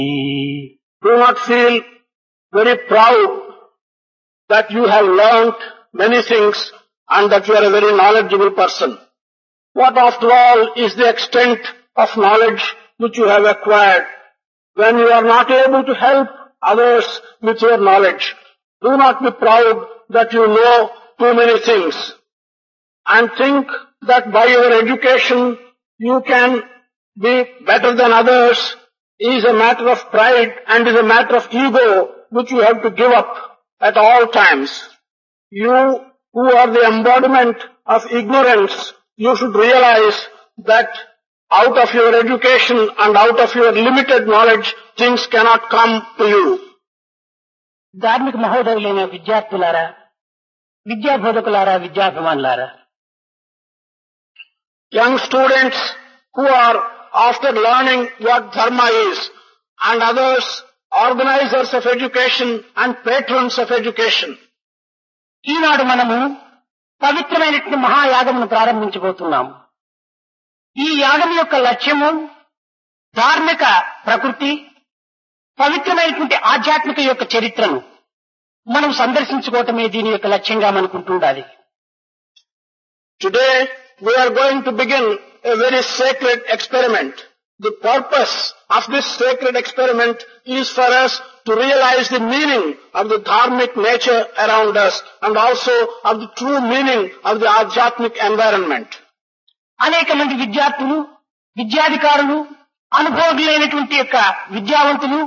Do not feel very proud that you have learnt many things and that you are a very knowledgeable person. What after all is the extent of knowledge which you have acquired when you are not able to help others with your knowledge? Do not be proud that you know too many things and think that by your education you can be better than others is a matter of pride and is a matter of ego which you have to give up at all times. You who are the embodiment of ignorance, you should realize that out of your education and out of your limited knowledge, things cannot come to you. ధార్మిక మహోదయులైన విద్యార్థులారా, విద్యాబోధకులారా, విద్యాభిమానులారా, young students who are after learning what dharma is, and others organizers of education and patrons of education. ఈనాడు మనము పవిత్రమైనటువంటి మహాయాగమును ప్రారంభించబోతున్నాము. ఈ యాగం యొక్క లక్ష్యము ధార్మిక ప్రకృతి, పవిత్రమైనటువంటి ఆధ్యాత్మిక యొక్క చరిత్రను మనం సందర్శించుకోవటమే దీని యొక్క లక్ష్యంగా మనకుంటుండాలి. Today we are going to begin a very sacred experiment. The purpose of this sacred experiment is for us to realize the meaning of the dharmic nature around us and also of the true meaning of the adhyatmic environment. అనేక మంది విద్యార్థులు, విద్యాధికారులు, అనుభవజ్ఞులైనటువంటి యొక్క విద్యావంతులు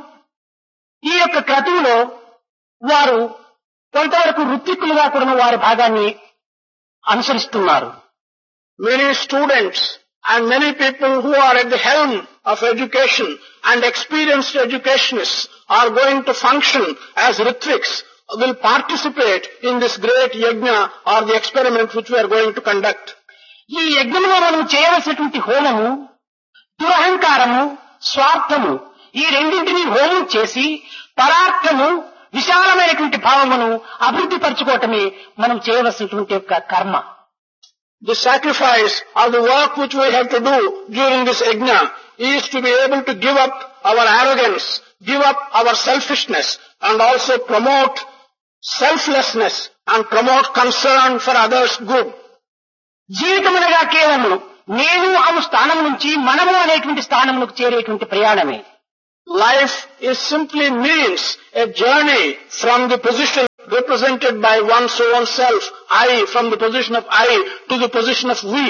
ఈ యొక్క క్రతువులో వారు కొంతవరకు ఋత్విక్కులుగా కూడా వారి భాగాన్ని అనుసరిస్తున్నారు. Many students and many people who are at the helm of education and experienced educationists are going to function as ritviks, will participate in this great yajna or the experiment which we are going to conduct. ఈ యజ్ఞంలో మనం చేయవలసినటువంటి హోమము దురహంకారము, స్వార్థము ఈ రెండింటినీ హోమం చేసి పరార్థము విశాలమైనటువంటి భావమును అభివృద్ధి పరచుకోవటమే మనం చేయవలసినటువంటి యొక్క కర్మ. The sacrifice or the work which we have to do during this yajna is to be able to give up our arrogance, give up our selfishness and also promote selflessness and promote concern for others' good. జీవితమునగా కేవలం నేను అను స్థానం నుంచి మనము అనేటువంటి స్థానములకు చేరేటువంటి ప్రయాణమే. Life is simply means a journey from the position represented by one's own self, I, from the position of I to the position of we.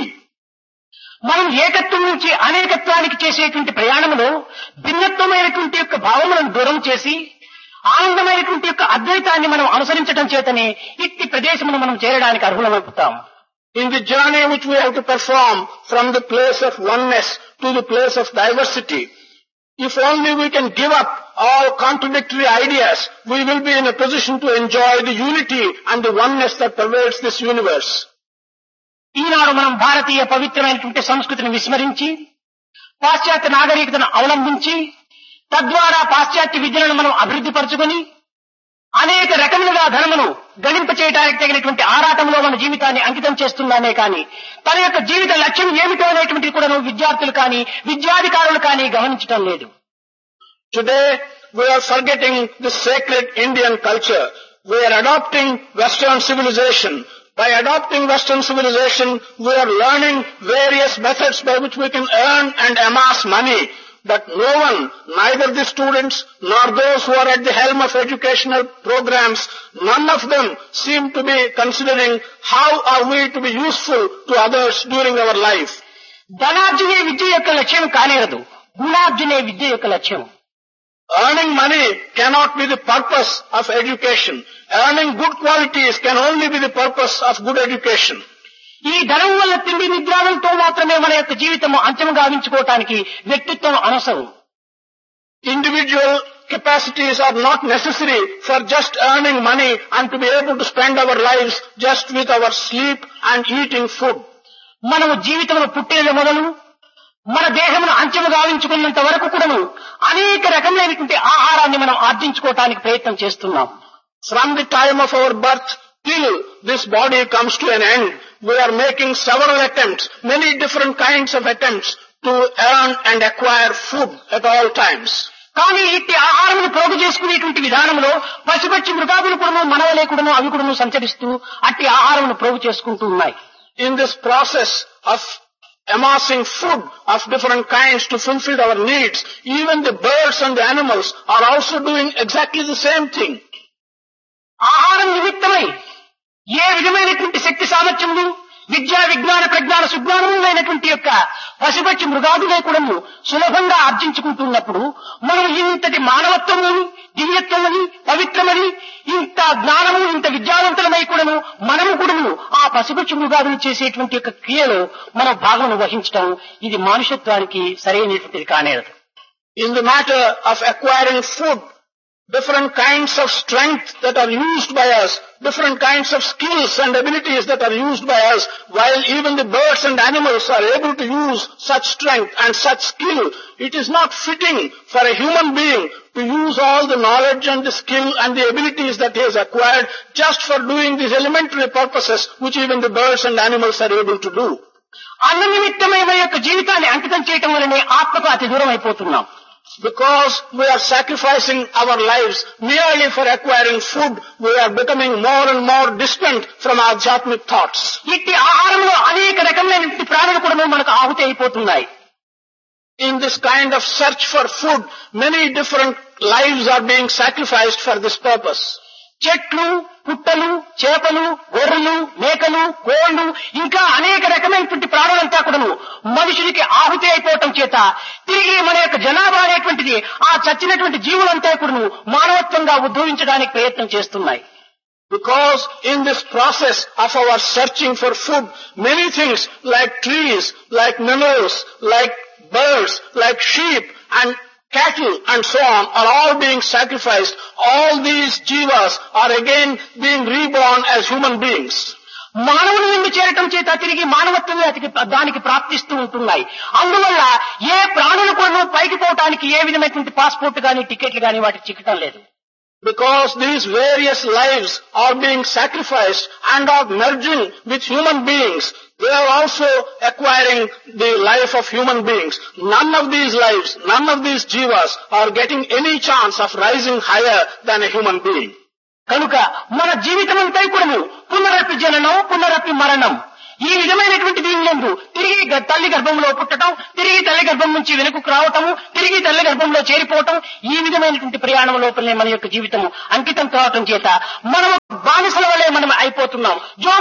మనం ఏకత్వం నుంచి అనేకత్వానికి చేసేటువంటి ప్రయాణంలో భిన్నత్వమైనటువంటి యొక్క భావములను దూరం చేసి ఆనందమైనటువంటి యొక్క అద్వైతాన్ని మనం అనుసరించడం చేతనే ఇట్టి ప్రదేశమును మనం చేరడానికి అర్హులమవుతాం. In the journey which we have to perform from the place of oneness to the place of diversity, if only we can give up all contradictory ideas, we will be in a position to enjoy the unity and the oneness that pervades this universe. ఈనాడు మనం భారతీయ పవిత్రమైనటువంటి సంస్కృతిని విస్మరించి పాశ్చాత్య నాగరికతను అవలంబించి తద్వారా పాశ్చాత్య విద్యలను మనం అభివృద్ధి పరచుకొని అనేక రకములుగా ధనమును గణింప చేయడానికి తగినటువంటి ఆరాటంలో మన జీవితాన్ని అంకితం చేస్తున్నామే కానీ తన యొక్క జీవిత లక్ష్యం ఏమిటో అనేటువంటి కూడా విద్యార్థులు కానీ విద్యాధికారులు కానీ గమనించడం లేదు. Today we are forgetting the sacred Indian culture. We are adopting Western civilization. By adopting Western civilization, we are learning various methods by which we can earn and amass money. But no one, neither the students nor those who are at the helm of educational programs, none of them seem to be considering how are we to be useful to others during our life. ధనార్జనే విద్య యొక్క లక్ష్యం కానేరదు, గుణార్జనే విద్య యొక్క లక్ష్యం. Earning money cannot be the purpose of education. Earning good qualities can only be the purpose of good education. ఈ ధనం వల్ల తిండి నిద్రాలంతో మాత్రమే మన యొక్క జీవితం అంచము గావించుకోవటానికి వ్యక్తిత్వం అనవసరం. Individual capacities are not necessary for just earning money and to be able to spend our lives just with our sleep and eating food. మనము జీవితంలో పుట్టేది మొదలు మన దేహమును అంచము గావించుకున్నంత వరకు కూడాను అనేక రకములైనటువంటి ఆహారాన్ని మనం ఆర్జించుకోవటానికి ప్రయత్నం చేస్తున్నాం. From the time of our birth till this body comes to an end, we are making several attempts, many different kinds of attempts to earn and acquire food at all times. కానీ ఇట్టి ఆహారమును ప్రోగు చేసుకునేటువంటి విధానంలో పశుపక్షి మృగాదులు కూడాను మనవలే కూడాను అవి కూడాను సంచరిస్తూ అట్టి ఆహారమును ప్రోగు చేసుకుంటూ ఉన్నాయి. In this process of amassing food of different kinds to fulfill our needs, even the birds and the animals are also doing exactly the same thing. ఆహారం నిమిత్తమై ఏ విధమైనటువంటి శక్తి సామర్థ్యములు విద్యా విజ్ఞాన ప్రజ్ఞాన సుజ్ఞానములైనటువంటి యొక్క పశుపక్షి మృగాదులే కూడాను సులభంగా ఆర్జించుకుంటున్నప్పుడు మనం ఇంతటి మానవత్వముని దివ్యత్వమని పవిత్రమని ఇంత జ్ఞానము ఇంత విద్యావంతులమై కూడాను మనము కూడాను ఆ పశుపక్షి మృగాదులు చేసేటువంటి యొక్క క్రియలో మనం భాగం వహించడం ఇది మానుషత్వానికి సరైనటువంటిది కానేరదు. In the matter of acquiring food, different kinds of strength that are used by us, different kinds of skills and abilities that are used by us, while even the birds and animals are able to use such strength and such skill, it is not fitting for a human being to use all the knowledge and the skill and the abilities that he has acquired just for doing these elementary purposes which even the birds and animals are able to do. అన్న నిమిత్తమై మన యొక్క జీవితాన్ని అంకితం చేయటం వలనే ఆత్మకు అతి దూరం అయిపోతున్నాం. Because we are sacrificing our lives merely for acquiring food, we are becoming more and more distant from our Adhyatmic thoughts. ఇట్టి ఆహారంలో అనేక రకమైనటువంటి ప్రాణులు కూడా మనకు ఆహుతి అయిపోతున్నాయి. In this kind of search for food, many different lives are being sacrificed for this purpose. చెట్లు, పుట్టలు, చేపలు, గొర్రెలు, మేకలు, కోళ్లు ఇంకా అనేక రకమైనటువంటి ప్రాణులంతా కూడాను మనుషుడికి ఆహుతి అయిపోవటం చేత తిరిగి మన యొక్క జనాభా అనేటువంటిది ఆ చచ్చినటువంటి జీవులంతా కూడాను మానవత్వంగా ఉద్భవించడానికి ప్రయత్నం చేస్తున్నాయి. Because in this process of our searching for food, many things like trees, like minerals, like birds, like sheep and cattle and so on are all being sacrificed. All these jivas are again being reborn as human beings. మానవుని నుండి చేరటం చేత తిరిగి మానవత్వమే దానికి ప్రాప్తిస్తూ ఉంటున్నాయి. అందువల్ల ఏ ప్రాణులు కూడా పైకి పోవటానికి ఏ విధమైనటువంటి పాస్పోర్ట్ గాని టికెట్లు గాని వాటికి చిక్కటం లేదు. Because these various lives are being sacrificed and are merging with human beings, they are also acquiring the life of human beings. None of these lives, none of these jivas are getting any chance of rising higher than a human being. కనుక మన జీవితమంతా కూడాను పునరపి జననం పునరపి మరణం ఈ విధమైనటువంటి దీనిలో తిరిగి తల్లి గర్భంలో పుట్టడం, తిరిగి తల్లి గర్భం నుంచి వెనుకకు రావటము, తిరిగి తల్లి గర్భంలో చేరిపోవటం ఈ విధమైనటువంటి ప్రయాణం లోపలనే మన యొక్క జీవితం అంకితం కావటం చేత మనం బానిసల వలె మనం అయిపోతున్నాం. జో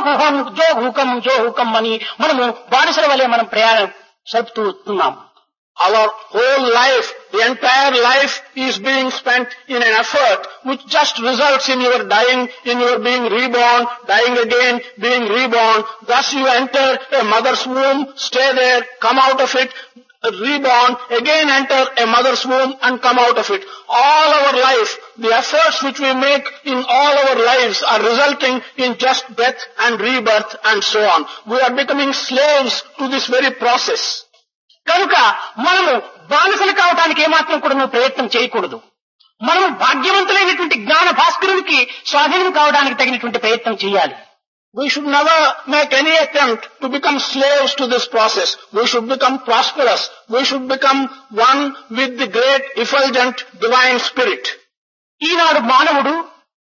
హుకం అని మనము బానిసల వలె మనం ప్రయాణం సరుపుతూ వస్తున్నాం. Our whole life, the entire life is being spent in an effort which just results in your dying, in your being reborn, dying again, being reborn. Thus you enter a mother's womb, stay there, come out of it, reborn, again enter a mother's womb and come out of it. All our life, the efforts which we make in all our lives are resulting in just death and rebirth and so on. We are becoming slaves to this very process. కనుక మనము బానిసలు కావడానికి ఏమాత్రం కూడా ప్రయత్నం చేయకూడదు. మనం భాగ్యవంతులైనటువంటి జ్ఞాన భాస్కరునికి స్వాధీనం కావడానికి తగినటువంటి ప్రయత్నం చేయాలి. We should never make any attempt to become slaves to this process. We should become prosperous. We should become one with the great effulgent divine spirit. ఈనాడు మానవుడు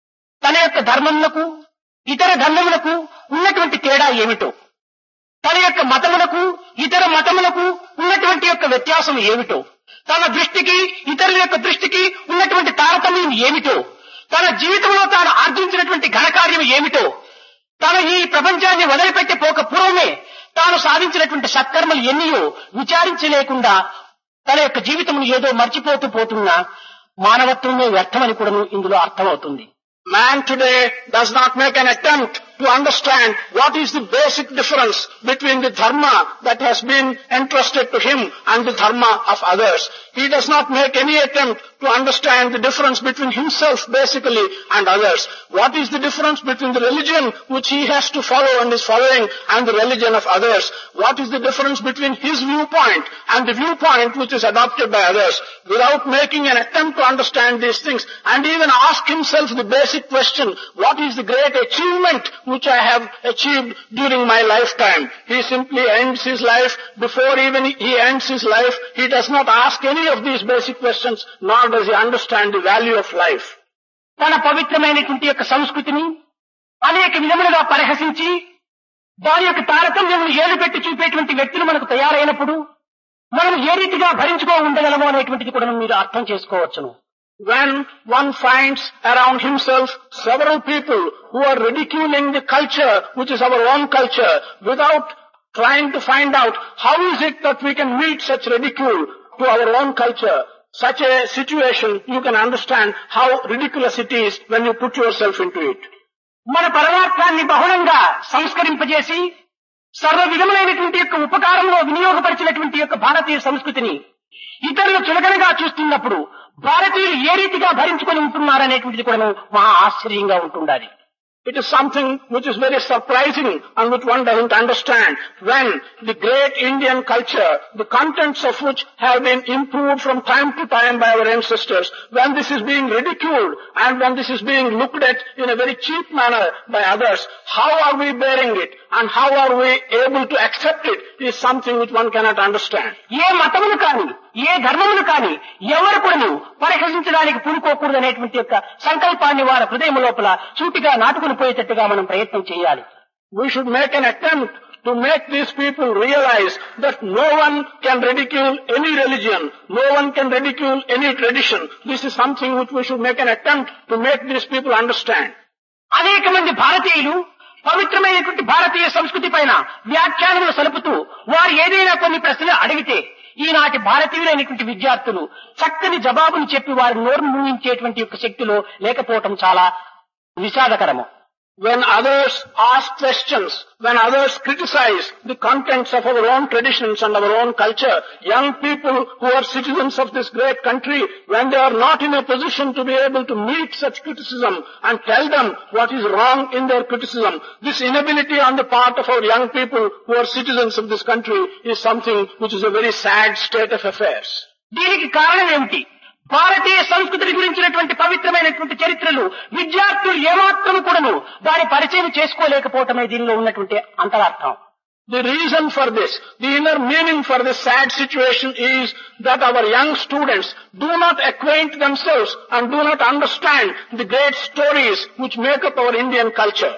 తన యొక్క ధర్మములకు ఇతర ధర్మములకు ఉన్నటువంటి తేడా ఏమిటో, తన యొక్క మతములకు ఇతర మతములకు ఉన్నటువంటి యొక్క వ్యత్యాసం ఏమిటో, తన దృష్టికి ఇతరుల యొక్క దృష్టికి ఉన్నటువంటి తారతమ్యం ఏమిటో, తన జీవితంలో తాను ఆర్జించినటువంటి ఘనకార్యం ఏమిటో, తన ఈ ప్రపంచాన్ని వదిలిపెట్టి పోక పూర్వమే తాను సాధించినటువంటి సత్కర్మలు ఎన్నియో విచారించలేకుండా తన యొక్క జీవితం ఏదో మర్చిపోతూ పోతున్నా మానవత్వమే వ్యర్థమని కూడా ఇందులో అర్థమవుతుంది. Man today does not make an attempt to understand what is the basic difference between the dharma that has been entrusted to him and the dharma of others. He does not make any attempt to understand the difference between himself basically and others. What is the difference between the religion which he has to follow and is following and the religion of others? What is the difference between his viewpoint and the viewpoint which is adopted by others? Without making an attempt to understand these things and even ask himself the basic question, what is the great achievement which I have achieved during my lifetime? He simply ends his life. Before even he ends his life, he does not ask any of these basic questions, nor does he understand the value of life. తన పవిత్రమైనటువంటి యొక్క సంస్కృతిని అనేక విధములుగా పరిహసించి దాని యొక్క తారతమ్యమును ఏలుపెట్టి చూపేటువంటి వ్యక్తులు మనకు తయారైనప్పుడు మనం ఏ రీతిగా భరించుకో ఉండగలము అనేటువంటిది కూడా మీరు అర్థం చేసుకోవచ్చును. When one finds around himself several people who are ridiculing the culture, which is our own culture, without trying to find out how is it that we can meet such ridicule to our own culture, such a situation, you can understand how ridiculous it is when you put yourself into it. మన పరమాత్మాన్ని బహుళంగా సంస్కరింపజేసి సర్వ విధములైనటువంటి యొక్క ఉపకారంలో వినియోగపరిచినటువంటి యొక్క భారతీయ సంస్కృతిని ఇతరులు చులకనగా చూస్తున్నప్పుడు భారతీయులు ఏ రీతిగా భరించుకొని ఉంటున్నారనేటువంటిది కూడా మహా ఆశ్చర్యంగా ఉంటుండాలి. It is something which is very surprising and which one doesn't understand when the great Indian culture, the contents of which have been improved from time to time by our ancestors, when this is being ridiculed and when this is being looked at in a very cheap manner by others, how are we bearing it and how are we able to accept it is something which one cannot understand. ఏ మతమును కానీ ఏ ధర్మమును కానీ ఎవరు కూడా పరిహసించడానికి పూనుకోకూడదు అనేటువంటి యొక్క సంకల్పాన్ని వారి హృదయం లోపల సూటిగా నాటుకుని పోయేటట్టుగా మనం ప్రయత్నం చేయాలి. We should make an attempt to make these people realize that no one can ridicule any religion, no one can ridicule any tradition. This is something which we should make an attempt to make these people understand. అనేక మంది భారతీయులు పవిత్రమైనటువంటి భారతీయ సంస్కృతి పైన వ్యాఖ్యానములు సలుపుతూ వారు ఏదైనా కొన్ని ప్రశ్నలు అడిగితే ఈనాటి భారతీయులైనటువంటి విద్యార్థులు చక్కని జవాబును చెప్పి వారి నోరు మూయించేటువంటి యొక్క శక్తిలో లేకపోవటం చాలా విషాదకరము. When others ask questions, when others criticize the contents of our own traditions and our own culture, young people who are citizens of this great country, when they are not in a position to be able to meet such criticism and tell them what is wrong in their criticism, this inability on the part of our young people who are citizens of this country is something which is a very sad state of affairs. దీనికి కారణం ఏమిటి? భారతీయ సంస్కృతిని గురించినటువంటి పవిత్రమైనటువంటి చరిత్రలు విద్యార్థులు ఏమాత్రము కూడాను దాని పరిచయం చేసుకోలేకపోవటమే దీనిలో ఉన్నటువంటి అంతరార్థం. The reason for this, the inner meaning for this sad situation is that our young students do not acquaint themselves and do not understand the great stories which make up our Indian culture.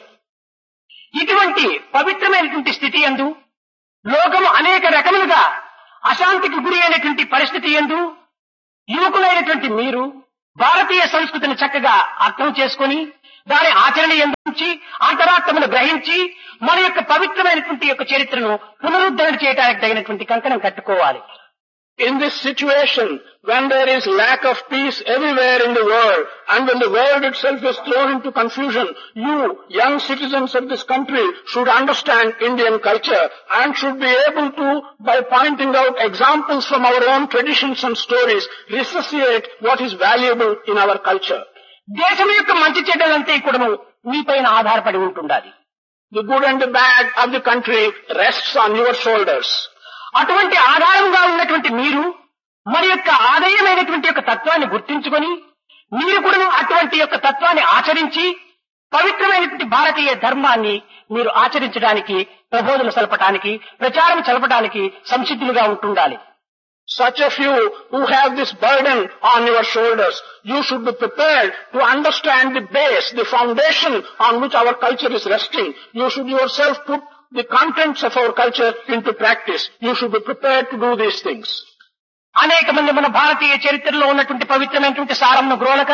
ఇటువంటి పవిత్రమైనటువంటి స్థితి యందు లోకము అనేక రకములుగా అశాంతికి గురి అయినటువంటి పరిస్థితి యందు యువకులైనటువంటి మీరు భారతీయ సంస్కృతిని చక్కగా అర్థం చేసుకుని దాని ఆచరణ యందుంచి అంతరాత్మను గ్రహించి మన యొక్క పవిత్రమైనటువంటి యొక్క చరిత్రను పునరుద్ధరణ చేయడానికి తగినటువంటి కంకణం కట్టుకోవాలి. In this situation, when there is lack of peace everywhere in the world, and when the world itself is thrown into confusion, you, young citizens of this country, should understand Indian culture and should be able to, by pointing out examples from our own traditions and stories, resuscitate what is valuable in our culture. దేశం యొక్క మంచి చెడ్డలంతా కూడా మీపైన ఆధారపడి ఉంటుండాలి. The good and the bad of the country rests on your shoulders. అటువంటి ఆధారంగా ఉన్నటువంటి మీరు మరి యొక్క ఆదాయమైనటువంటి యొక్క తత్వాన్ని గుర్తించుకొని మీరు కూడా అటువంటి యొక్క తత్వాన్ని ఆచరించి పవిత్రమైనటువంటి భారతీయ ధర్మాన్ని మీరు ఆచరించడానికి ప్రబోధన సలపడానికి ప్రచారం చలపడానికి సంసిద్ధులుగా ఉంటుండాలి. Such a few who have this burden on your shoulders, you should be prepared to understand the base, the foundation on which our culture is resting. You should yourself put the contents of our culture into practice. You should be prepared to do these things. అనేక మంది మన భారతీయ చరిత్రలో ఉన్నటువంటి పవిత్రమైనటువంటి సారంను గ్రోలక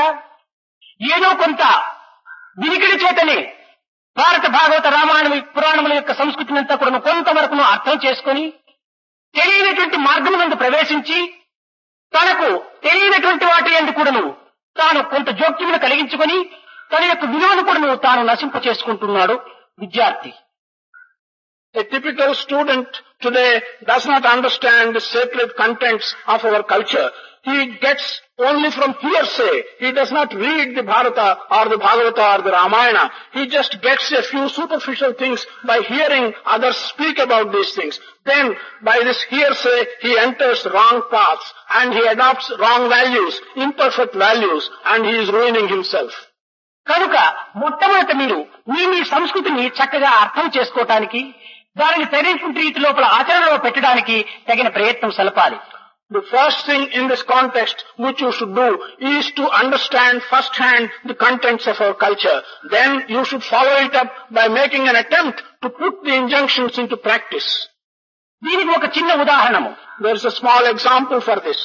ఏదో కొంత వినికిడి చేతనే భారత భాగవత రామాయణ పురాణముల యొక్క సంస్కృతిని అంతా కూడా కొంతవరకు అర్థం చేసుకొని తెలియనటువంటి మార్గమునందు ప్రవేశించి తనకు తెలియనటువంటి వాటి యందు కూడాను తాను కొంత జోక్యమును కలిగించుకొని తన యొక్క విలువను కూడా తాను నశింప చేసుకుంటున్నాడు విద్యార్థి. A typical student today does not understand the sacred contents of our culture. He gets only from hearsay. He does not read the Bharata or the Bhagavata or the Ramayana. He just gets a few superficial things by hearing others speak about these things. Then, by this hearsay, he enters wrong paths and he adopts wrong values, imperfect values, and he is ruining himself. కనుక మొట్టమొదట మీరు మీ సంస్కృతిని చక్కగా అర్థం చేసుకోవటానికి దానిని సరైనటువంటి రీతి లోపల ఆచరణలో పెట్టడానికి తగిన ప్రయత్నం సలపాలి. The first thing in this context which you should do is to understand firsthand the contents of our culture. Then you should follow it up by making an attempt to put the injunctions into practice. దీనికి ఒక చిన్న ఉదాహరణము. There is a small example for this.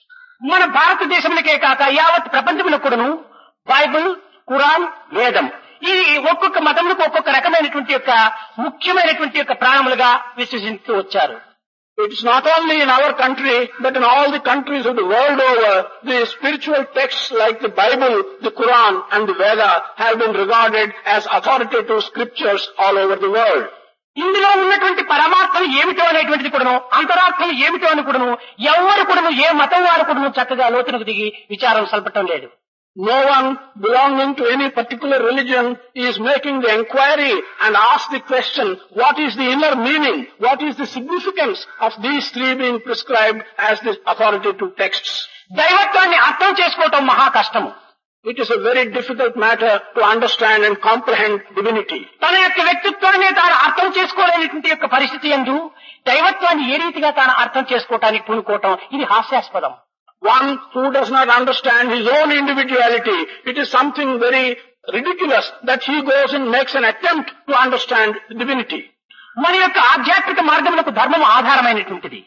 మన భారతదేశంలోకే కాక యావత్ ప్రపంచంలో కూడాను Bible, Quran, వేదం ఈ ఒక్కొక్క మతములకు ఒక్కొక్క రకమైనటువంటి యొక్క ముఖ్యమైనటువంటి యొక్క ప్రాణములుగా విశ్వసిస్తూ వచ్చారు. It is not only in our country, but in all the countries of the world over, the spiritual texts like the Bible, the Quran and the Veda have been regarded as authoritative scriptures all over the world. ఇందులో ఉన్నటువంటి పరమార్థం ఏమిటో అనేటువంటిది కూడాను, అంతరార్థం ఏమిటో అని కూడాను ఎవరు కూడాను ఏ మతం వారు కూడాను చక్కగా లోతులకు దిగి విచారం సల్పటం లేదు. No one belonging to any particular religion is making the inquiry and ask the question, what is the inner meaning? What is the significance of these three being prescribed as the authoritative texts? దైవత్వాన్ని అర్థం చేసుకోవటం మహా కష్టము. It is a very difficult matter to understand and comprehend divinity. తన యొక్క వ్యక్తిత్వాన్ని తాను అర్థం చేసుకోలేనటువంటి యొక్క పరిస్థితి యందు దైవత్వాన్ని ఏ రీతిగా తాను అర్థం చేసుకోవటానికి పూనుకోవటం ఇది హాస్యాస్పదం. One who does not understand his own individuality, it is something very ridiculous that he goes and makes an attempt to understand divinity. మన యొక్క ఆధ్యాత్మిక మార్గములకు ధర్మం ఆధారమైనటువంటిది.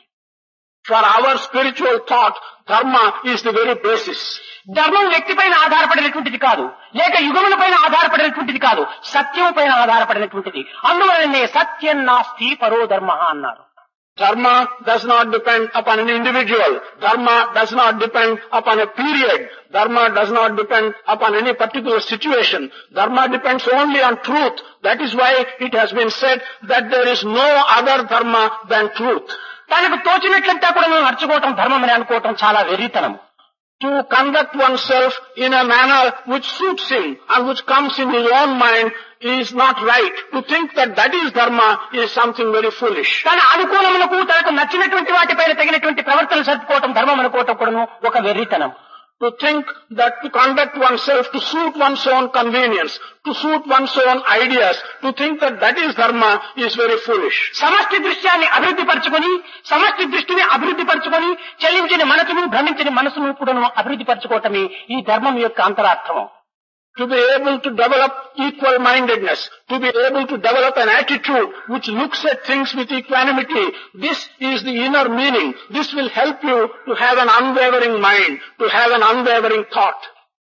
For our spiritual thought, dharma is the very basis. ధర్మం వ్యక్తి పైన ఆధారపడినటువంటిది కాదు, లేక యుగముల పైన ఆధారపడినటువంటిది కాదు, సత్యం పైన ఆధారపడినటువంటిది. అందువలనే సత్యం నాస్తి పరో ధర్మ అన్నారు. Dharma does not depend upon an individual. Dharma does not depend upon a period. Dharma does not depend upon any particular situation. Dharma depends only on truth. That is why it has been said that there is no other dharma than truth. తనకు తోచినట్లంతా కూడా నడుచుకోవటం ధర్మం అని అనుకోవటం చాలా వెర్రితనం. To conduct oneself in a manner which suits him and which comes in his own mind is not right. To think that that is dharma is something very foolish. తన అనుకూలములకు తనకు నచ్చినటువంటి వాటిపైన తగినటువంటి ప్రవర్తన సర్దుకోవటం ధర్మం అనుకోవటం కూడా ఒక వెర్రితనం. To think that to conduct oneself to suit one's own convenience, to suit one's own ideas, to think that that is dharma is very foolish. సమష్టి దృశ్యాన్ని అభివృద్ధి పరచుకొని, సమష్టి దృష్టిని అభివృద్ధి పరచుకొని, చలించిన మనసును భ్రమించిన మనసును కూడా అభివృద్ధి పరచుకోవటమే ఈ ధర్మం యొక్క అంతరార్థం. To be able to develop equal-mindedness, to be able to develop an attitude which looks at things with equanimity, this is the inner meaning. This will help you to have an unwavering mind, to have an unwavering thought.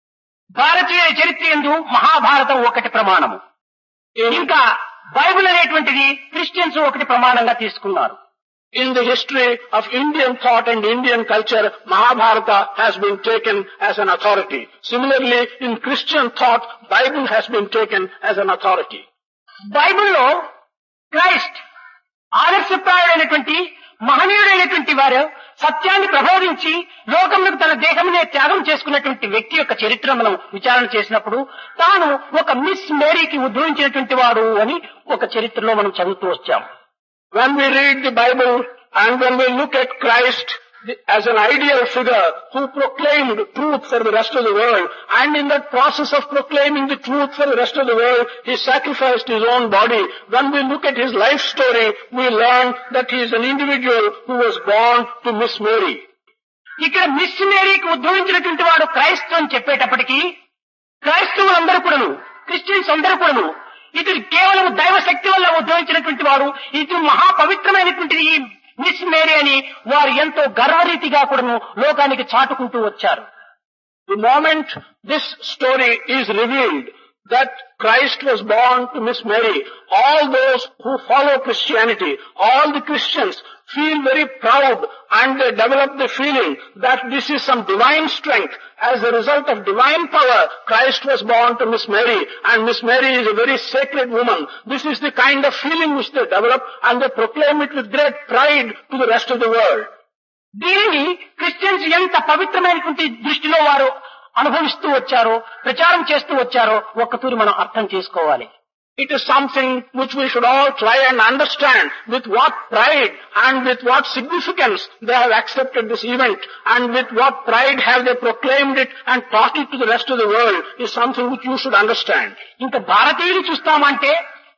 భారతీయ చరిత్ర యందు మహాభారతం ఒకటి ప్రమాణము, ఇంకా Bible అనేటువంటిది Christians ఒకటి ప్రమాణంగా తీసుకున్నారు. In the history of Indian thought and Indian culture, Mahabharata has been taken as an authority. Similarly, in Christian thought, Bible has been taken as an authority. బైబిల్లో క్రైస్ట్ ఆదర్శప్రాయుడైనటువంటి మహనీయుడైనటువంటి వారు సత్యాన్ని ప్రబోధించి లోకములకు తన దేహమునే త్యాగం చేసుకున్నటువంటి వ్యక్తి యొక్క చరిత్ర మనం విచారణ చేసినప్పుడు తాను ఒక మిస్ మేరీకి ఉద్భవించినటువంటి వాడు అని ఒక చరిత్రలో మనం చదువుతూ వచ్చాం. When we read the Bible and when we look at Christ as an ideal figure who proclaimed truth for the rest of the world, and in that process of proclaiming the truth for the rest of the world, he sacrificed his own body. When we look at his life story, we learn that he is an individual who was born to Miss Mary. ఇక్కడ miss మేరీకి ఉద్భవించినటువంటి వాడు క్రైస్తవు అని చెప్పేటప్పటికీ క్రైస్తవులందరూ కూడాను, Christians అందరూ కూడాను ఇతడు కేవలం దైవ శక్తి వల్ల ఉద్భవించినటువంటి వాడు, ఇతడు మహాపవిత్రమైనటువంటిది ఈ మిస్ మేరీ అని వారు ఎంతో గర్వరీతిగా కూడాను లోకానికి చాటుకుంటూ వచ్చారు. The moment this story is revealed that Christ was born to Miss Mary, all those who follow Christianity, all the Christians feel very proud and they develop the feeling that this is some divine strength. As a result of divine power, Christ was born to Miss Mary, and Miss Mary is a very sacred woman. This is the kind of feeling which they develop, and they proclaim it with great pride to the rest of the world. దీనిని Christians ఎంత పవిత్రమైనటువంటి దృష్టిలో వారు అనుభవిస్తూ వచ్చారో, ప్రచారం చేస్తూ వచ్చారో ఒక్కతూరి మనం అర్థం చేసుకోవాలి. It is something which we should all try and understand with what pride and with what significance they have accepted this event, and with what pride have they proclaimed it and taught it to the rest of the world is something which you should understand. ఇంకా భారతీయులు చూస్తామంటే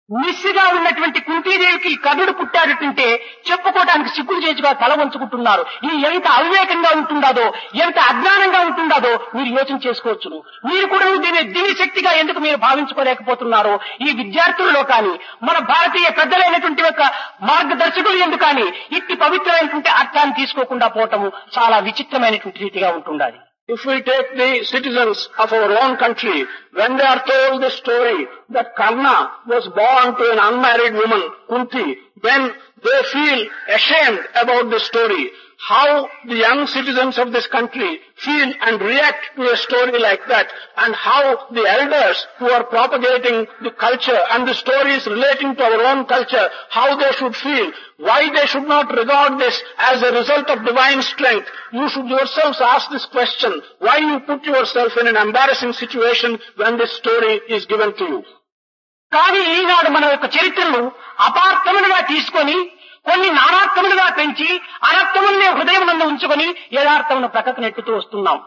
మిస్సిగా ఉన్నటువంటి కుంతీదేవికి కర్ణుడు పుట్టాడంటే చెప్పుకోవడానికి సిగ్గులు చేసిగా తల వంచుకుంటున్నారు. ఇది ఎంత అవివేకంగా ఉంటుందో, ఎంత అజ్ఞానంగా ఉంటుందో మీరు యోచన చేసుకోవచ్చును. మీరు కూడా దీని దివ్య శక్తిగా ఎందుకు మీరు భావించుకోలేకపోతున్నారో ఈ విద్యార్థులలో కానీ మన భారతీయ పెద్దలైనటువంటి యొక్క మార్గదర్శకులు ఎందుకు కానీ ఇట్టి పవిత్రమైనటువంటి అర్థాన్ని తీసుకోకుండా పోవటము చాలా విచిత్రమైనటువంటి రీతిగా ఉంటుండాలి. If we take the citizens of our own country, when they are told the story that Karna was born to an unmarried woman, Kunti, then they feel ashamed about the story. How the young citizens of this country feel and react to a story like that, and how the elders who are propagating the culture and the stories relating to our own culture, how they should feel, why they should not regard this as a result of divine strength. You should yourselves ask this question, why you put yourself in an embarrassing situation when this story is given to you. కానీ ఈనాడు మన యొక్క చరిత్రను అపార్థములుగా తీసుకొని కొన్ని నానార్థములుగా పెంచి అనర్థములనే హృదయమునందు ఉంచుకొని యథార్థమును ప్రక్కకు నెట్టుతూ వస్తున్నాం.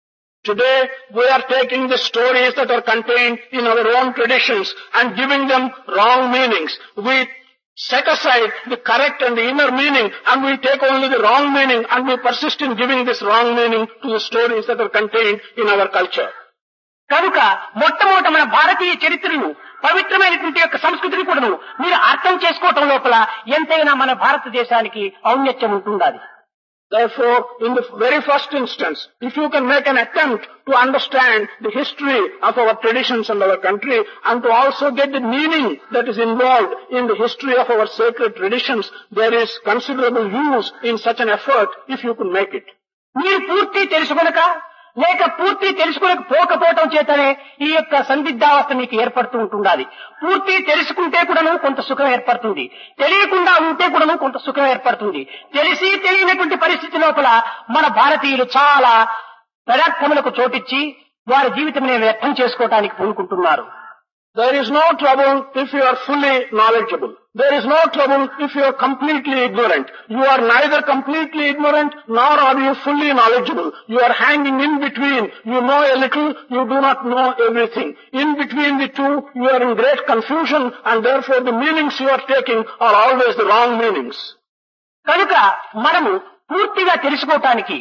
Today we are taking the stories that are contained in our own traditions and giving them wrong meanings. We set aside the correct and the inner meaning and we take only the wrong meaning and we persist in giving this wrong meaning to the stories that are contained in our culture. కనుక మొట్టమొదట మన భారతీయ చరిత్రను పవిత్రమైనటువంటి యొక్క సంస్కృతిని కూడాను మీరు అర్థం చేసుకోవటం లోపల ఎంతైనా మన భారతదేశానికి ఔన్నత్యం ఉంటుండాలి. Therefore, in the very first instance, if you can make an attempt to understand the history of our traditions and our country and to also get the meaning that is involved in the history of our sacred traditions, there is considerable use in such an effort if you can make it. మీరు పూర్తి తెలుసుకొనక లేక పూర్తి తెలుసుకోకపోవటం చేతనే ఈ యొక్క సందిగ్ధావస్థ మీకు ఏర్పడుతూ ఉంటుండాలి. పూర్తి తెలుసుకుంటే కూడాను కొంత సుఖం ఏర్పడుతుంది, తెలియకుండా ఉంటే కూడాను కొంత సుఖం ఏర్పడుతుంది. తెలిసి తెలియనటువంటి పరిస్థితి లోపల మన భారతీయులు చాలా పదార్థములకు చోటిచ్చి వారి జీవితం వ్యర్థం చేసుకోవటానికి పూనుకుంటున్నారు. There is no trouble if you are fully knowledgeable. There is no trouble if you are completely ignorant. You are neither completely ignorant nor are you fully knowledgeable. You are hanging in between. You know a little, you do not know everything. In between the two, you are in great confusion and therefore the meanings you are taking are always the wrong meanings. కనుక మనము పూర్తిగా తెలుసుకోవటానికి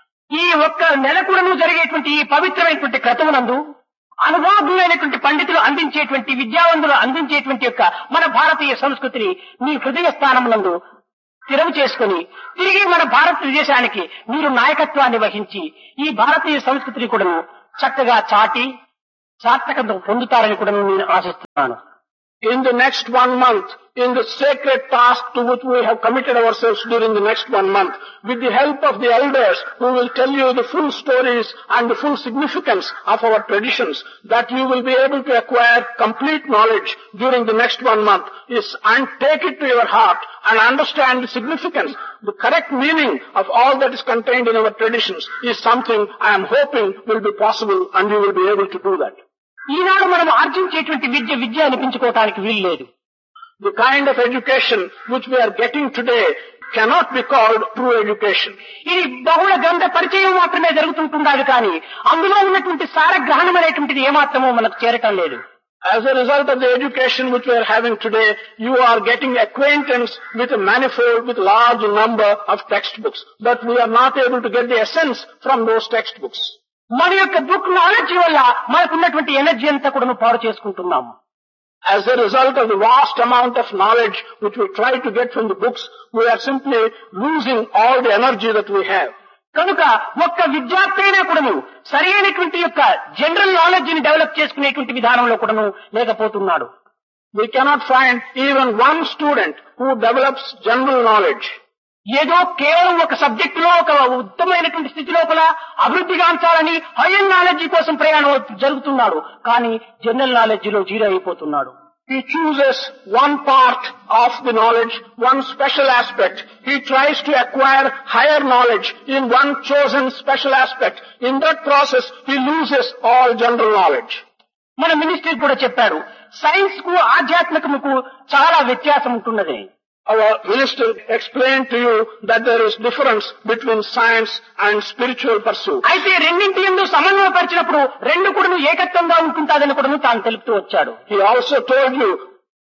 ఈ ఒక్క నెల కూడాను జరిగేటువంటి ఈ పవిత్రమైనటువంటి క్రతువునందు అనుభవజ్ఞులైనటువంటి పండితులు అందించేటువంటి విద్యావంతులు అందించేటువంటి యొక్క మన భారతీయ సంస్కృతిని మీ హృదయ స్థానమునందు స్థిరం చేసుకుని తిరిగి మన భారతదేశానికి మీరు నాయకత్వాన్ని వహించి ఈ భారతీయ సంస్కృతిని కూడా చక్కగా చాటి సార్థకత పొందుతారని కూడా నేను ఆశిస్తున్నాను. In the next 1 month, in the sacred task to which we have committed ourselves during the next 1 month, with the help of the elders who will tell you the full stories and the full significance of our traditions, that you will be able to acquire complete knowledge during the next 1 month, and take it to your heart and understand the significance. The correct meaning of all that is contained in our traditions is something I am hoping will be possible and you will be able to do that. ఈనాడు మనం ఆర్జించేటువంటి విద్య అనిపించుకోవటానికి వీలు లేదు. The kind of education which we are getting today cannot be called true education. ఇది బహుళ గ్రంథ పరిచయం మాత్రమే జరుగుతుంటుండాలి కానీ అందులో ఉన్నటువంటి సారగ్రహణం అనేటువంటిది ఏమాత్రమో మనకు చేరటం లేదు. As a result of the education which we are having today, you are getting acquaintance with a manifold, with large number of textbooks, but we are not able to get the essence from those textbooks. మన యొక్క book knowledge వల్ల మనకున్నటువంటి energy అంతా కూడా పాడు చేసుకుంటున్నాము. As a result of the vast amount of knowledge which we try to get from the books, we are simply losing all the energy that we have. కనుక ఒక్క విద్యార్థి అయినా కూడాను సరి అయినటువంటి యొక్క జనరల్ నాలెడ్జ్ ని డెవలప్ చేసుకునేటువంటి విధానంలో కూడాను లేకపోతున్నాడు. We cannot find even one student who develops general knowledge. ఏదో కేవలం ఒక సబ్జెక్ట్ లో ఒక ఉత్తమమైనటువంటి స్థితి లోపల అభివృద్ధి గాంచాలని హైయర్ నాలెడ్జ్ కోసం ప్రయాణం జరుగుతున్నాడు, కానీ జనరల్ నాలెడ్జ్ లో జీరో అయిపోతున్నాడు. He chooses one part of the knowledge, one special aspect. He tries to acquire higher knowledge in one chosen special aspect. In that process, he loses all general knowledge. మన minister కూడా చెప్పారు, science కు ఆధ్యాత్మికముకు చాలా వ్యత్యాసం ఉంటున్నది. Our minister explained to you that there is difference between science and spiritual pursuit. అయితే రెండింటి యందు సమన్వయపరిచినప్పుడు రెండు కూడా ఏకత్వంగా ఉంటుంటాదని కూడా తాను తెలుపుతూ వచ్చాడు. He also told you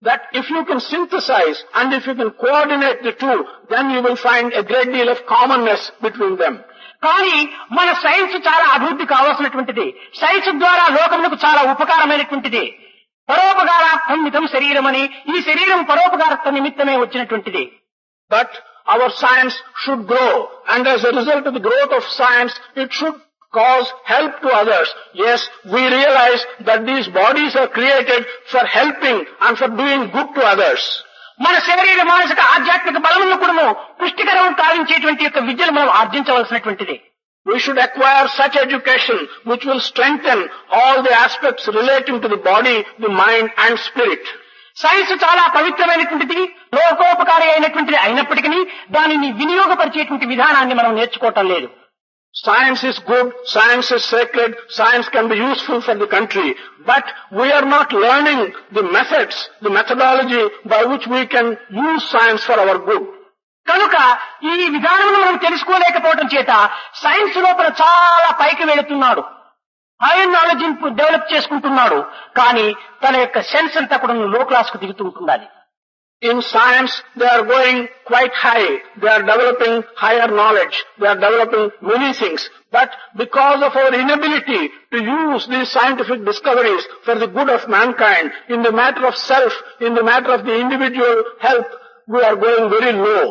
that if you can synthesize and if you can coordinate the two, then you will find a great deal of commonness between them. కానీ మన సైన్స్ చాలా అభివృద్ధి కావాల్సినటువంటిది. సైన్స్ ద్వారా లోకములకు చాలా ఉపకారమైనటువంటిది. పరోపకారార్థం మితం శరీరం అని, ఈ శరీరం పరోపకారార్థ నిమిత్తమే వచ్చినటువంటిది. But our science should grow, and as a result of the growth of science, it should cause help to others. Yes, we realize that these bodies are created for helping and for doing good to others. మన శరీర మానసిక ఆధ్యాత్మిక బలములను కూడా పుష్టికరం కావించేటువంటి యొక్క విద్యను మనం ఆర్జించవలసినటువంటిది. We should acquire such education which will strengthen all the aspects relating to the body, the mind and spirit. Science చాలా పవిత్రమైనటువంటిది, లోకోపకారి అయినటువంటిది అయినప్పటికీ దానిని వినియోగపరిచేటువంటి విధానాన్ని మనం నేర్చుకోవటం లేదు. Science is good, science is sacred, science can be useful for the country, but we are not learning the methods, the methodology by which we can use science for our good. కనుక ఈ విధానం మనం తెలుసుకోలేకపోవడం చేత science లోపల చాలా పైకి వెళుతున్నాడు, hire knowledge develop చేసుకుంటున్నాడు, కానీ తన యొక్క సెన్స్ అంతా కూడా లో క్లాస్ కు దిగుతుంటుండాలి. In science, they are going quite high. They are developing higher knowledge. They are developing many things. But because of our inability to use these scientific discoveries for the good of mankind, in the matter of self, in the matter of the individual health, we are going very low.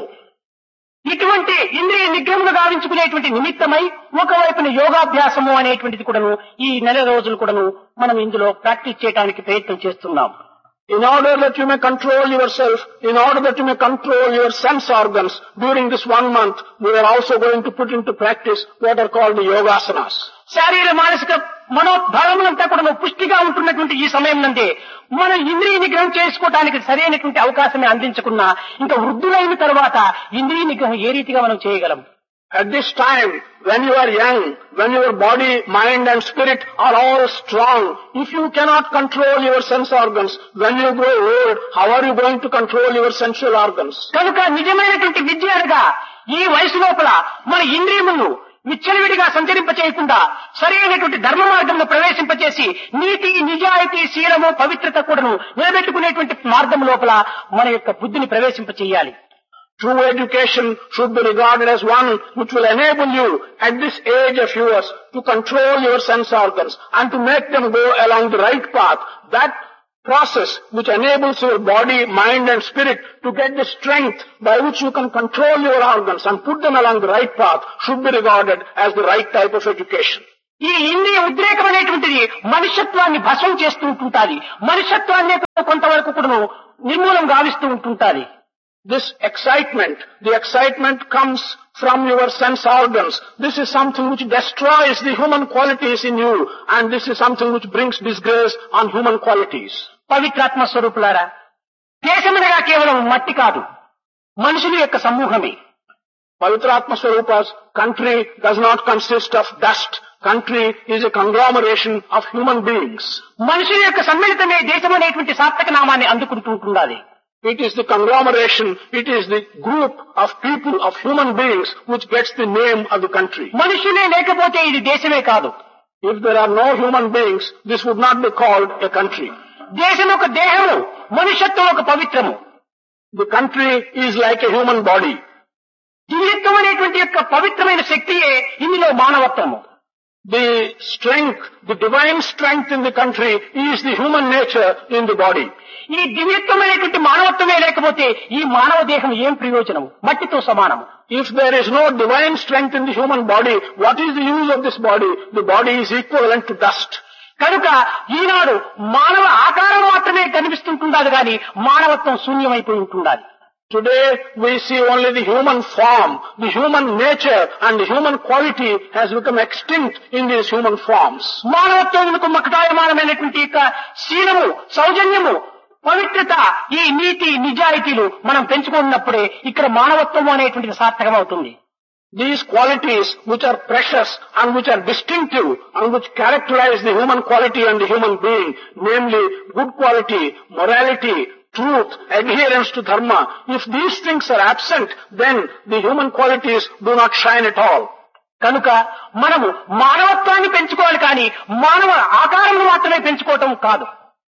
ఇటువంటి ఇంద్రియ నిగ్రహములు గావించుకునేటువంటి నిమిత్తమై ఒకవైపున యోగాభ్యాసము అనేటువంటిది కూడాను ఈ నెల రోజులు కూడాను మనం ఇందులో ప్రాక్టీస్ చేయడానికి ప్రయత్నం చేస్తున్నాం. In order that you may control yourself, in order that you may control your sense organs, during this 1 month, we are also going to put into practice what are called the yogasanas. శారీర మానసిక మనోభావములంతా కూడా పుష్టిగా ఉంటున్నటువంటి ఈ సమయం నందే మన ఇంద్రియ నిగ్రహం చేసుకోవడానికి సరైనటువంటి అవకాశమే అందించకున్నా ఇంకా వృద్ధులైన తర్వాత ఇంద్రియ నిగ్రహం ఏ రీతిగా మనం చేయగలం? At this time, when you are young, when your body, mind and spirit are all strong, if you cannot control your sense organs, when you grow old, how are you going to control your sensual organs? కనుక నిజమైనటువంటి విద్య అనగా ఈ వయసు లోపల మన ఇంద్రియములను విచ్చలవిడిగా సంచరింప చేయకుండా సరైనటువంటి ధర్మ మార్గంలో ప్రవేశింపచేసి నీతి, నిజాయితీ, శీలము, పవిత్రత కూడాను నిలబెట్టుకునేటువంటి మార్గం లోపల మన యొక్క బుద్ధిని ప్రవేశింప చేయాలి. True education should be regarded as one which will enable you at this age of yours to control your sense organs and to make them go along the right path. That process which enables your body, mind and spirit to get the strength by which you can control your organs and put them along the right path should be regarded as the right type of education. ఈ ఇంద్రియ ఉద్రేకం అనేటువంటిది మనుష్యత్వాన్ని భస్మం చేస్తూ ఉంటుంటాది, మనుష్యత్వాన్ని కొంతవరకు కూడా నిర్మూలం గావిస్తూ ఉంటుంటాది. This excitement, the excitement comes from your sense organs. This is something which destroys the human qualities in you, and this is something which brings disgrace on human qualities. పవిత్రాత్మ స్వరూపులారా, దేశమనగా కేవలం మట్టి కాదు, మనుషుల యొక్క సమూహమే. Pavitratma Swarupa's country does not consist of dust. Country is a conglomeration of human beings. మనుషుల యొక్క సమ్మిళితమే దేశం అనేటువంటి సార్థక నామాన్ని అందుకుంటూ ఉంటుండాలి. It is the conglomeration, it is the group of people, of human beings, which gets the name of the country. మనుషులే లేకపోతే ఇది దేశమే కాదు. If there are no human beings, this would not be called a country. దేశం ఒక దేహము, మనుష్యత్వం ఒక పవిత్రము. The country is like a human body. దివ్యత్వం అనేటువంటి యొక్క పవిత్రమైన శక్తియే ఇందులో మానవత్వము. The strength, the divine strength in the country is the human nature in the body. ఈ దివ్యత్వం అనేటువంటి మానవత్వమే లేకపోతే ఈ మానవ దేహం ఏం ప్రయోజనము? మట్టితో సమానము. If there is no divine strength in the human body, what is the use of this body? The body is equivalent to dust. కనుక ఈనాడు మానవ ఆకారం మాత్రమే కనిపిస్తుంటుండాలి కానీ మానవత్వం శూన్యమైపోయి ఉంటుండాలి. Today we see only the human form, the human nature and the human quality has become extinct in these human forms. మానవత్వమునకు మకటాయమానమైనటువంటి యొక్క శీలము, సౌజన్యము, పవిత్రత, ఈ నీతి, నిజాయితీలు మనం పెంచుకున్నప్పుడే ఇక్కడ మానవత్వము అనేటువంటిది సార్థకం అవుతుంది. These qualities which are precious and which are distinctive and which characterize the human quality and the human being, namely good quality, morality, truth, adherence to dharma, if these things are absent, then the human qualities do not shine at all. కనుక మనము మానవత్వాన్ని పెంచుకోవాలి కానీ మానవ ఆకారం మాత్రమే పెంచుకోవటం కాదు.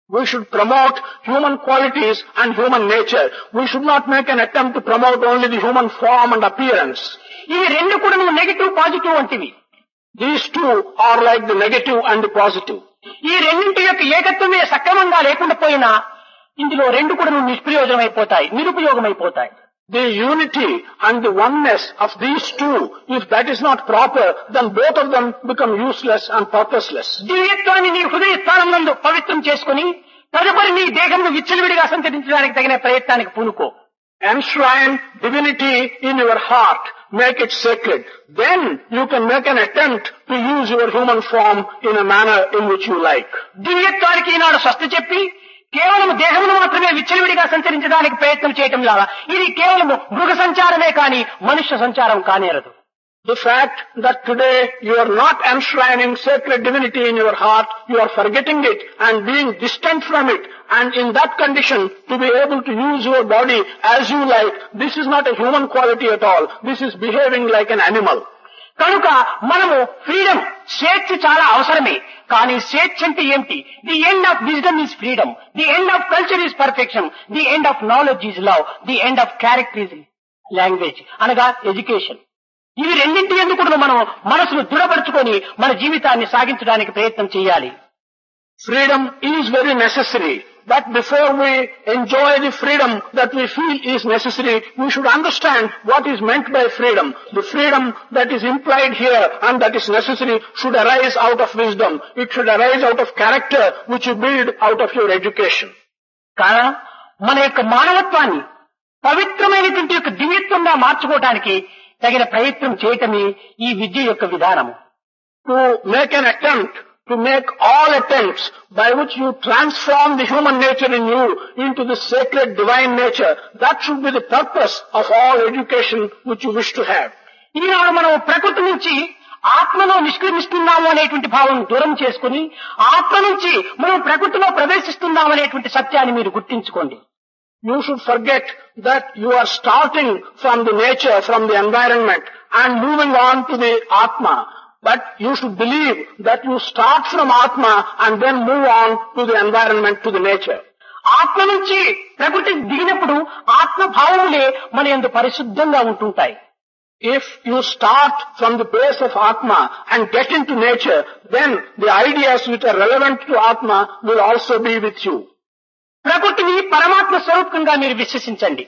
We should promote human qualities and human nature. We should not make an attempt to promote only the human form and appearance. ఇవి రెండు కూడా నెగటివ్ పాజిటివ్ వంటివి. These two are like the negative and the positive. ఈ రెండింటి యొక్క ఏకత్వమే సక్రమంగా లేకుండా పోయినా ఇందులో రెండు కూడా నిష్ప్రయోజనమైపోతాయి, నిరుపయోగమైపోతాయి. The unity and the oneness of these two, if that is not proper, then both of them become useless and purposeless. దివ్యత్వాన్ని నీ హృదయ స్థానంలో పవిత్రం చేసుకుని తదుపరి నీ దేహంను విచ్చలవిడిగా సంచరించడానికి తగిన ప్రయత్నానికి పూనుకో. Enshrine divinity in your heart. Make it sacred. Then you can make an attempt to use your human form in a manner in which you like. దివ్యత్వానికి ఈనాడు స్వస్తి చెప్పి కేవలం దేహమును మాత్రమే విచ్చలవిడిగా సంచరించడానికి ప్రయత్నం చేయటం లాగా ఇది కేవలం మృగ సంచారమే కాని మనుష్య సంచారం కానేరదు. The fact that today you are not enshrining sacred divinity in your heart, you are forgetting it and being distant from it, and in that condition to be able to use your body as you like, this is not a human quality at all. This is behaving like an animal. కనుక మనము freedom, స్వేచ్ఛ చాలా అవసరమే. కానీ స్వేచ్ఛ అంటే ఏమిటి? The end of wisdom is freedom, the end of culture is perfection, the end of knowledge is love, the end of character is language అనగా ఎడ్యుకేషన్. ఇవి రెండింటి ఎందుకు మనం మనసును దృఢపరుచుకొని మన జీవితాన్ని సాగించడానికి ప్రయత్నం చేయాలి. Freedom is very necessary. But before we enjoy the freedom that we feel is necessary, we should understand what is meant by freedom. The freedom that is implied here and that is necessary should arise out of wisdom. It should arise out of character which you build out of your education. కారణం మన యొక్క మానవత్వాన్ని పవిత్రమైనటువంటి యొక్క దివ్యత్వంగా మార్చుకోవడానికి తగిన ప్రయత్నం చేయటమే ఈ విద్య యొక్క విధానము. To make an attempt, to make all attempts by which you transform the human nature in you into the sacred divine nature, that should be the purpose of all education which you wish to have. ఈనాడు మనం ప్రకృతి నుంచి ఆత్మలో నిష్క్రమిస్తున్నాము అనేటువంటి భావం దూరం చేసుకుని ఆత్మ నుంచి మనం ప్రకృతిలో ప్రవేశిస్తున్నాము అనేటువంటి సత్యాన్ని మీరు గుర్తించుకోండి. You should forget that you are starting from the nature, from the environment and moving on to the Atma. But you should believe that you start from Atma and then move on to the environment, to the nature. ఆత్మ నుంచి ప్రకృతి దిగినప్పుడు ఆత్మ భావములే మన యందు పరిశుద్ధంగా ఉంటుంటాయి. If you start from the base of Atma and get into nature, then the ideas which are relevant to Atma will also be with you. ప్రకృతిని పరమాత్మ స్వరూపంగా మీరు విశ్వసించండి.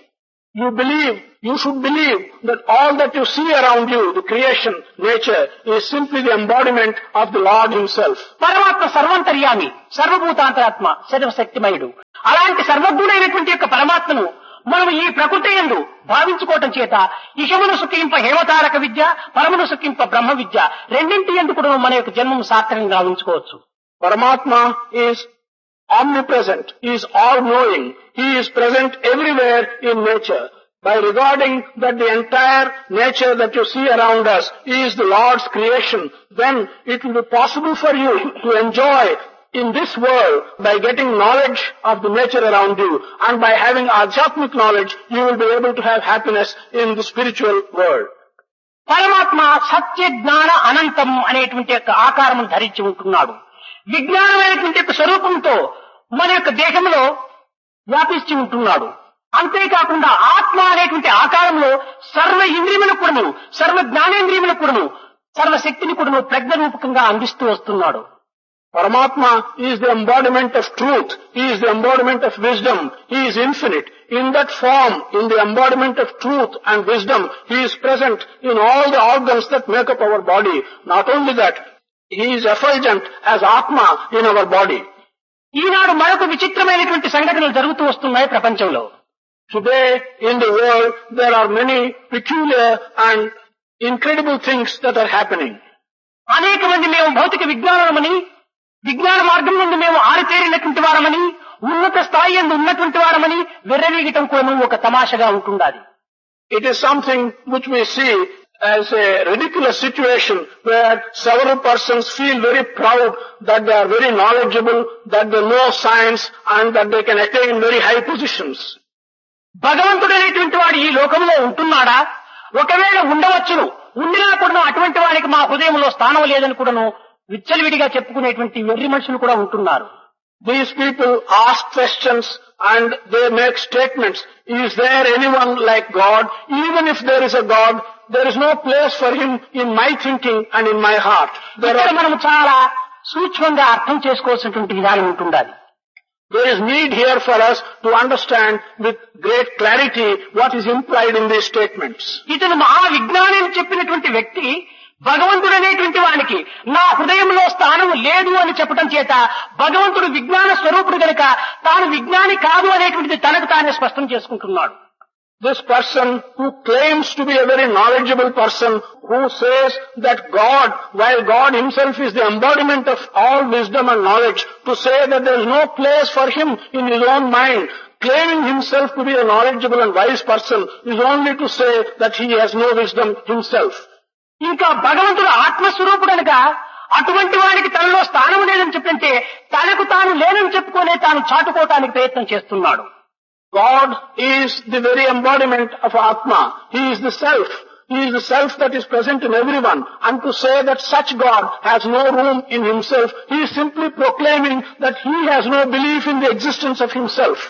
You should believe that all that you see around you, the creation, nature, is simply the embodiment of the Lord Himself. పరమాత్మ సర్వాంతర్యామి, సర్వభూతాంతరాత్మ, సర్వశక్తిమయుడు. అలాంటి సర్వజ్ఞుడైనటువంటి యొక్క పరమాత్మను మనం ఈ ప్రకృతి యందు భావించుకోవటం చేత ఇహమును సుఖింప హేమతారక విద్య, పరమును సుఖింప బ్రహ్మ విద్య రెండింటి యందు కూడా మన యొక్క జన్మం సార్థకంగా ఉంచుకోవచ్చు. Paramatma is omnipresent. He is all-knowing. He is present everywhere in nature. By regarding that the entire nature that you see around us is the Lord's creation, then it will be possible for you to enjoy in this world by getting knowledge of the nature around you, and by having adhyatmic knowledge you will be able to have happiness in the spiritual world. పరమాత్మ సత్య జ్ఞాన అనంతం అనేటువంటి యొక్క ఆకారం ధరించి ఉంటున్నాడు. విజ్ఞానమైనటువంటి యొక్క స్వరూపంతో మన యొక్క దేహంలో వ్యాపించి ఉంటున్నాడు. అంతేకాకుండా ఆత్మ అనేటువంటి ఆకారంలో సర్వ ఇంద్రియములకు కూడాను, సర్వ జ్ఞానేంద్రియములకు కూడాను, సర్వశక్తిని కూడాను ప్రజ్ఞ రూపకంగా అందిస్తూ వస్తున్నాడు. Paramatma is the embodiment of truth. He is the embodiment of wisdom. He is infinite. In that form, in the embodiment of truth and wisdom, He is present in all the organs that make up our body. Not only that, He is effulgent as Atma in our body. ఈనాడు మరొక విచిత్రమైనటువంటి సంఘటనలు జరుగుతూ వస్తున్నాయి ప్రపంచంలో. Today in the world there are many peculiar and incredible things that are happening. అనేక మంది మేము భౌతిక విజ్ఞానమని, విజ్ఞాన మార్గం నుండి మేము ఆరితేరినటువంటి వారమని, ఉన్నత స్థాయి యందు ఉన్నటువంటి వారమని వెర్రవీగటం కూడా ఒక తమాషగా ఉంటుండాలి. It is something which we see as a ridiculous situation where several persons feel very proud that they are very knowledgeable, that they know science and that they can attain very high positions. భగవంతుడనేటువంటి వాడు ఈ లోకంలో ఉంటున్నాడా? ఒకవేళ ఉండవచ్చును, ఉండినా కూడా అటువంటి వాడికి మా హృదయంలో స్థానం లేదని కూడాను విచ్చలవిడిగా చెప్పుకునేటువంటి వెర్రి మనుషులు కూడా ఉంటున్నారు. These people ask questions and they make statements. Is there anyone like God? Even if there is a God, there is no place for him in my thinking and in my heart. ఇక్కడ మనం చాలా సూక్ష్మంగా అర్థం చేసుకోవాల్సినటువంటి విధానం ఉంటుండాలి. There is need here for us to understand with great clarity what is implied in these statements. ఇతను మహా విజ్ఞాని అని చెప్పినటువంటి వ్యక్తి భగవంతుడు అనేటువంటి వానికి నా హృదయంలో స్థానం లేదు అని చెప్పడం చేత భగవంతుడు విజ్ఞాన స్వరూపుడు గనుక తాను విజ్ఞాని కాదు అనేటువంటిది తనకు తానే స్పష్టం చేసుకుంటున్నాడు. This person who claims to be a very knowledgeable person, who says that God, while God himself is the embodiment of all wisdom and knowledge, to say that there is no place for him in his own mind, claiming himself to be a knowledgeable and wise person, is only to say that he has no wisdom himself. ఇంకా భగవంతుడు ఆత్మస్వరూపుడు కనుక అటువంటి వాడికి తనలో స్థానం లేదని చెప్తుంటే తనకు తాను లేనని చెప్పుకునే తాను చాటుకోవటానికి ప్రయత్నం చేస్తున్నాడు. God is the very embodiment of Atma. He is the self. He is the self that is present in everyone. And to say that such God has no room in himself, he is simply proclaiming that he has no belief in the existence of himself.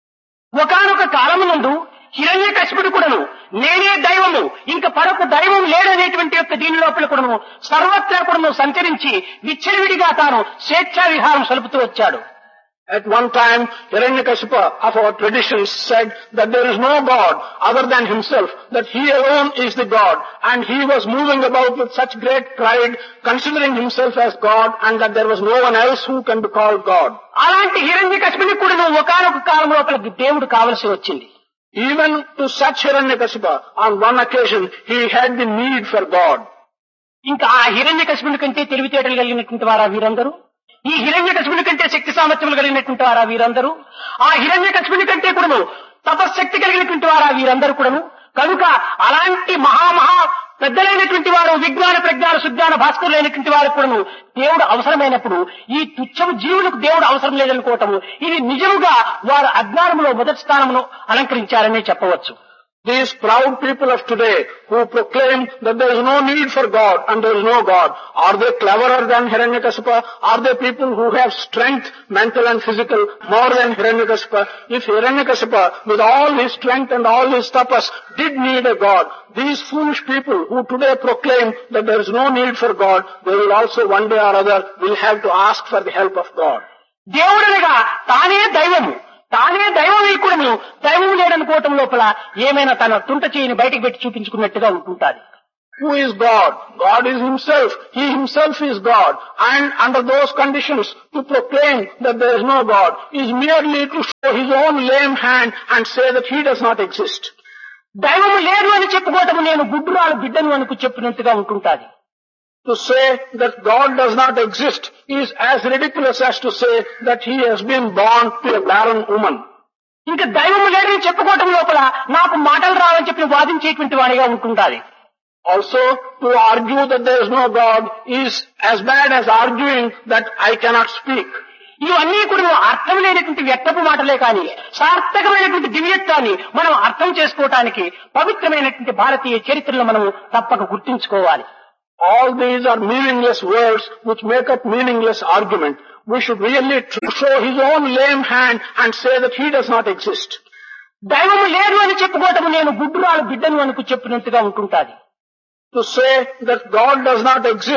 ఒకానొక కాలమునందు హిరణ్యకశిపుడు కూడాను నేనే దైవము ఇంక పరొక దైవం లేడనేటువంటి యొక్క దీని లోపల కూడాను సర్వత్రా కూడాను సంచరించి విచ్చలవిడిగా తాను స్వేచ్ఛా విహారం సలుపుతూ వచ్చాడు. At one time, Hiranyakashipa of our traditions said that there is no God other than himself, that he alone is the God, and he was moving about with such great pride, considering himself as God, and that there was no one else who can be called God. అలాంటి హిరణ్యకశిపుని కూడా ఒకానొక కాలం లోపల దేవుడు కావలసి వచ్చింది. Even to such Hiranyakashipa, on one occasion, he had the need for God. ఇంకా ఆ హిరణ్యకశిపుని కంటే తెలివితేటలు కలిగినటువంటి వారా వీరందరూ, ఈ హిరణ్యకశిపుని కంటే శక్తి సామర్థ్యములు కలిగినటువంటి వారా వీరందరూ, ఆ హిరణ్యకశిపుని కంటే కూడాను తపశక్తి కలిగినటువంటి వారా వీరందరూ కూడాను. కనుక అలాంటి మహా పెద్దలైనటువంటి వారు విజ్ఞాన ప్రజ్ఞాన సుజ్ఞాన భాస్కరులైనటువంటి వారికి కూడాను దేవుడు అవసరమైనప్పుడు ఈ తుచ్చము జీవులకు దేవుడు అవసరం లేదనుకోవటము ఇది నిజముగా వారు అజ్ఞానంలో మొదటి స్థానమును అలంకరించారనే చెప్పవచ్చు. These proud people of today who proclaim that there is no need for God and there is no God, are they cleverer than Hiranyakashipa? Are they people who have strength, mental and physical, more than Hiranyakashipa? If Hiranyakashipa, with all his strength and all his tapas, did need a God, these foolish people who today proclaim that there is no need for God, they will also one day or other will have to ask for the help of God. దేవుడనగా తానే దైవము, తానే దైవమీకుడును, దైవం లేడనుకోవటం లోపల ఏమైనా తన తుంట చేయని బయటకు పెట్టి చూపించుకున్నట్టుగా ఉంటుంటాది. Who is God? God is himself. He himself is God. And under those conditions, to proclaim that there is no God is merely to show his own lame hand and say that he does not exist. దైవము లేదు అని చెప్పుకోవటము నేను గుడ్డురాలు బిడ్డను అనుకు చెప్పినట్టుగా ఉంటుంటాది. To say that God does not exist is as ridiculous as to say that he has been born to a barren woman. ఇంకా దైవము లేదని చెప్పుకోవటం లోపల నాకు మాటలు రావని చెప్పి వాదించేటువంటి వాడిగా ఉంటుంటాది. Also, to argue that there is no God is as bad as arguing that I cannot speak. ఇవన్నీ కూడా అర్థం లేనటువంటి వ్యక్తపు మాటలే కానీ సార్థకమైనటువంటి దివ్యత్వాన్ని మనం అర్థం చేసుకోవటానికి పవిత్రమైనటువంటి భారతీయ చరిత్రలో మనం తప్పక గుర్తించుకోవాలి. All these are meaningless words which make up meaningless argument. We should really show his own lame hand and say that he does not exist. దైవము లేదు అని చెప్పుకోవటము నేను గుడ్డురాలు బిడ్డను అనుకు చెప్పినట్టుగా ఉంటుంటాది. To say that God does not exist